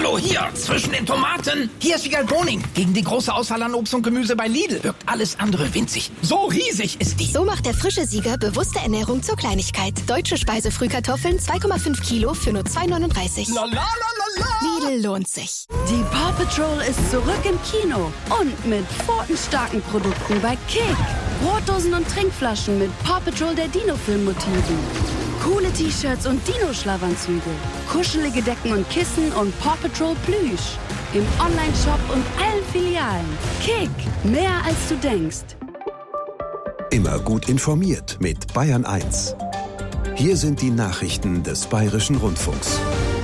Hallo, hier, zwischen den Tomaten. Hier ist Wiegald Boning. Gegen die große Auswahl an Obst und Gemüse bei Lidl wirkt alles andere winzig. So riesig ist die. So macht der frische Sieger bewusste Ernährung zur Kleinigkeit. Deutsche Speisefrühkartoffeln 2,5 Kilo für nur 2,39. La la la la la. Lidl lohnt sich. Die Paw Patrol ist zurück im Kino und mit pfotenstarken Produkten bei Kick. Brotdosen und Trinkflaschen mit Paw Patrol der Dino-Film-Motiven. Coole T-Shirts und Dino-Schlafanzüge. Kuschelige Decken und Kissen und Paw Patrol Plüsch. Im Onlineshop und allen Filialen. Kick, mehr als du denkst. Immer gut informiert mit Bayern 1. Hier sind die Nachrichten des Bayerischen Rundfunks.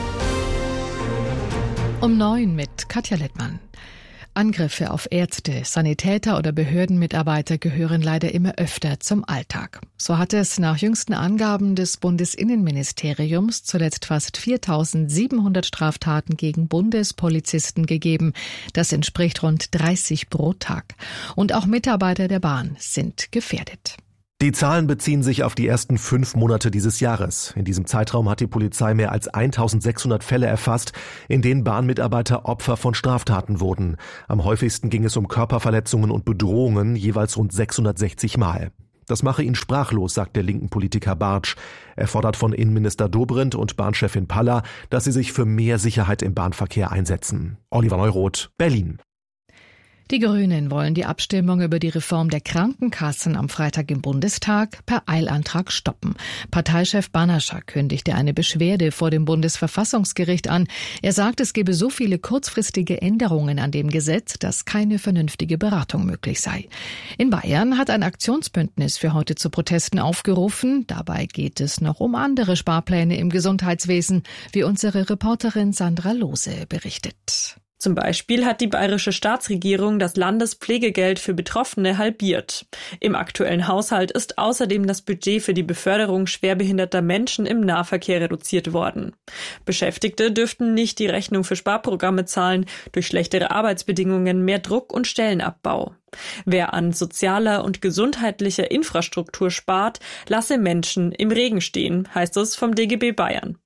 Um 9 mit Katja Lettmann. Angriffe auf Ärzte, Sanitäter oder Behördenmitarbeiter gehören leider immer öfter zum Alltag. So hat es nach jüngsten Angaben des Bundesinnenministeriums zuletzt fast 4.700 Straftaten gegen Bundespolizisten gegeben. Das entspricht rund 30 pro Tag. Und auch Mitarbeiter der Bahn sind gefährdet. Die Zahlen beziehen sich auf die ersten 5 Monate dieses Jahres. In diesem Zeitraum hat die Polizei mehr als 1.600 Fälle erfasst, in denen Bahnmitarbeiter Opfer von Straftaten wurden. Am häufigsten ging es um Körperverletzungen und Bedrohungen, jeweils rund 660 Mal. Das mache ihn sprachlos, sagt der linken Politiker Bartsch. Er fordert von Innenminister Dobrindt und Bahnchefin Paller, dass sie sich für mehr Sicherheit im Bahnverkehr einsetzen. Oliver Neuroth, Berlin. Die Grünen wollen die Abstimmung über die Reform der Krankenkassen am Freitag im Bundestag per Eilantrag stoppen. Parteichef Banascher kündigte eine Beschwerde vor dem Bundesverfassungsgericht an. Er sagt, es gebe so viele kurzfristige Änderungen an dem Gesetz, dass keine vernünftige Beratung möglich sei. In Bayern hat ein Aktionsbündnis für heute zu Protesten aufgerufen. Dabei geht es noch um andere Sparpläne im Gesundheitswesen, wie unsere Reporterin Sandra Lohse berichtet. Zum Beispiel hat die bayerische Staatsregierung das Landespflegegeld für Betroffene halbiert. Im aktuellen Haushalt ist außerdem das Budget für die Beförderung schwerbehinderter Menschen im Nahverkehr reduziert worden. Beschäftigte dürften nicht die Rechnung für Sparprogramme zahlen, durch schlechtere Arbeitsbedingungen, mehr Druck und Stellenabbau. Wer an sozialer und gesundheitlicher Infrastruktur spart, lasse Menschen im Regen stehen, heißt es vom DGB Bayern.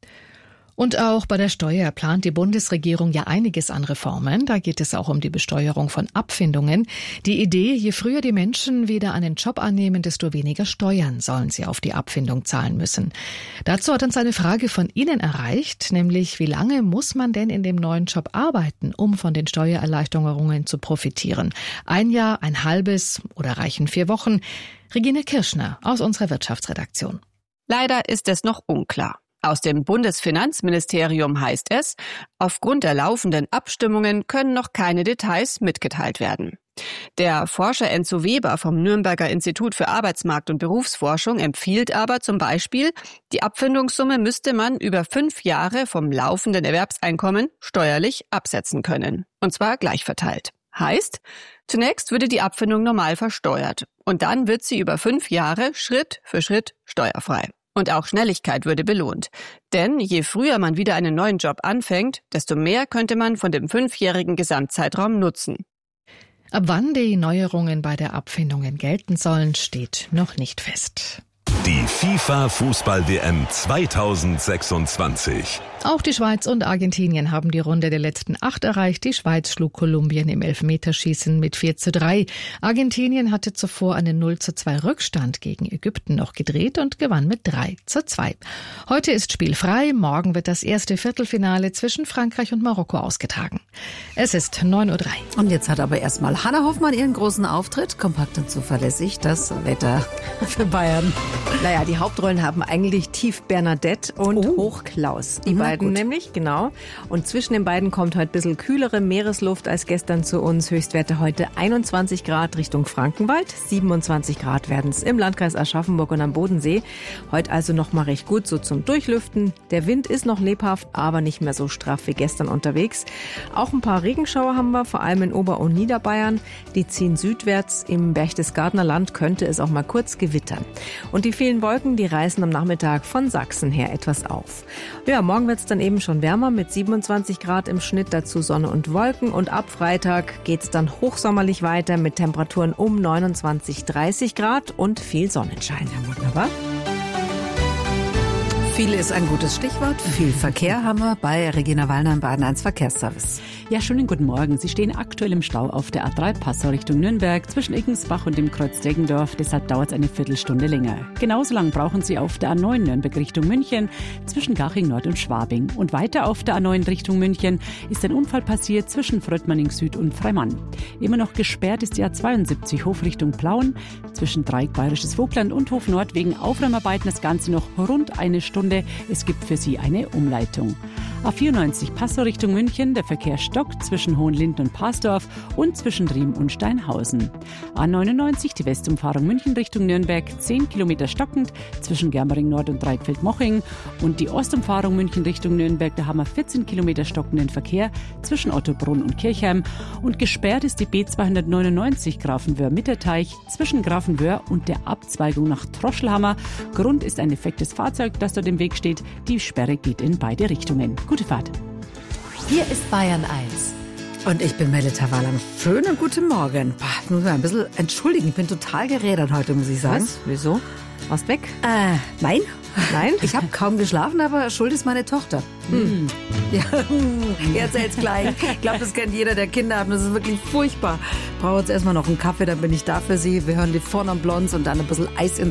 Und auch bei der Steuer plant die Bundesregierung ja einiges an Reformen. Da geht es auch um die Besteuerung von Abfindungen. Die Idee, je früher die Menschen wieder einen Job annehmen, desto weniger Steuern sollen sie auf die Abfindung zahlen müssen. Dazu hat uns eine Frage von Ihnen erreicht, nämlich wie lange muss man denn in dem neuen Job arbeiten, um von den Steuererleichterungen zu profitieren? 1 Jahr, ein halbes oder reichen 4 Wochen? Regine Kirschner aus unserer Wirtschaftsredaktion. Leider ist es noch unklar. Aus dem Bundesfinanzministerium heißt es, aufgrund der laufenden Abstimmungen können noch keine Details mitgeteilt werden. Der Forscher Enzo Weber vom Nürnberger Institut für Arbeitsmarkt- und Berufsforschung empfiehlt aber zum Beispiel, die Abfindungssumme müsste man über 5 Jahre vom laufenden Erwerbseinkommen steuerlich absetzen können. Und zwar gleich verteilt. Heißt, zunächst würde die Abfindung normal versteuert und dann wird sie über 5 Jahre Schritt für Schritt steuerfrei. Und auch Schnelligkeit würde belohnt. Denn je früher man wieder einen neuen Job anfängt, desto mehr könnte man von dem 5-jährigen Gesamtzeitraum nutzen. Ab wann die Neuerungen bei der Abfindungen gelten sollen, steht noch nicht fest. Die FIFA-Fußball-WM 2026. Auch die Schweiz und Argentinien haben die Runde der letzten 8 erreicht. Die Schweiz schlug Kolumbien im Elfmeterschießen mit 4:3. Argentinien hatte zuvor einen 0:2 Rückstand gegen Ägypten noch gedreht und gewann mit 3:2. Heute ist spielfrei. Morgen wird das erste Viertelfinale zwischen Frankreich und Marokko ausgetragen. Es ist 9:03 Uhr. Und jetzt hat aber erstmal Hannah Hoffmann ihren großen Auftritt. Kompakt und zuverlässig das Wetter für Bayern. Naja, die Hauptrollen haben eigentlich Tief Bernadette und Hochklaus. Die beiden nämlich, genau. Und zwischen den beiden kommt heute ein bisschen kühlere Meeresluft als gestern zu uns. Höchstwerte heute 21 Grad Richtung Frankenwald. 27 Grad werden es im Landkreis Aschaffenburg und am Bodensee. Heute also noch mal recht gut so zum Durchlüften. Der Wind ist noch lebhaft, aber nicht mehr so straff wie gestern unterwegs. Auch ein paar Regenschauer haben wir, vor allem in Ober- und Niederbayern. Die ziehen südwärts. Im Berchtesgadener Land könnte es auch mal kurz gewittern. Und die vielen Wolken, die reißen am Nachmittag von Sachsen her etwas auf. Ja, morgen wird es dann eben schon wärmer mit 27 Grad im Schnitt, dazu Sonne und Wolken. Und ab Freitag geht es dann hochsommerlich weiter mit Temperaturen um 29, 30 Grad und viel Sonnenschein. Ja, wunderbar. Viel ist ein gutes Stichwort. Viel Verkehr haben wir bei Regina Wallner im Bayern 1 Verkehrsservice. Ja, schönen guten Morgen. Sie stehen aktuell im Stau auf der A3 Passau Richtung Nürnberg zwischen Iggensbach und dem Kreuz Deggendorf. Deshalb dauert es eine Viertelstunde länger. Genauso lang brauchen Sie auf der A9 Nürnberg Richtung München zwischen Garching Nord und Schwabing. Und weiter auf der A9 Richtung München ist ein Unfall passiert zwischen Fröttmanning Süd und Freimann. Immer noch gesperrt ist die A72 Hof Richtung Plauen zwischen Dreieck Bayerisches Vogtland und Hof Nord wegen Aufräumarbeiten. Das Ganze noch rund eine Stunde. Es gibt für Sie eine Umleitung. A94 Passau Richtung München, der Verkehr stockt zwischen Hohenlinden und Pasdorf und zwischen Riem und Steinhausen. A99 die Westumfahrung München Richtung Nürnberg, 10 Kilometer stockend zwischen Germering Nord und Dreieckfeld-Moching. Und die Ostumfahrung München Richtung Nürnberg, da haben wir 14 Kilometer stockenden Verkehr zwischen Ottobrunn und Kirchheim. Und gesperrt ist die B299 Grafenwöhr-Mitterteich zwischen Grafenwöhr und der Abzweigung nach Troschelhammer. Grund ist ein defektes Fahrzeug, das dort im Weg steht. Die Sperre geht in beide Richtungen. Gute Fahrt. Hier ist Bayern 1. Und ich bin Melita Wallang. Schönen guten Morgen. Ich muss mich ein bisschen entschuldigen. Ich bin total gerädert heute, muss ich sagen. Was? Wieso? Warst weg? Nein. Nein? Ich habe kaum geschlafen, aber schuld ist meine Tochter. Ja, ihr erzählt's gleich. Ich glaube, das kennt jeder, der Kinder hat. Das ist wirklich furchtbar. Ich brauche jetzt erstmal noch einen Kaffee, dann bin ich da für sie. Wir hören die Four Non Blondes und dann ein bisschen Eis in